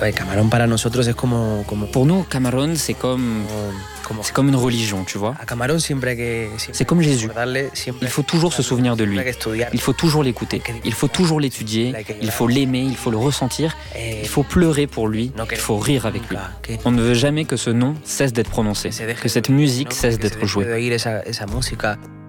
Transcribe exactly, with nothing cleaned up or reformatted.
Pour nous, Camarón, c'est comme, c'est comme une religion, tu vois. C'est comme Jésus. Il faut toujours se souvenir de lui. Il faut toujours l'écouter. Il faut toujours l'étudier. Il faut l'aimer. Il faut le ressentir. Il faut pleurer pour lui. Il faut rire avec lui. On ne veut jamais que ce nom cesse d'être prononcé, que cette musique cesse d'être jouée.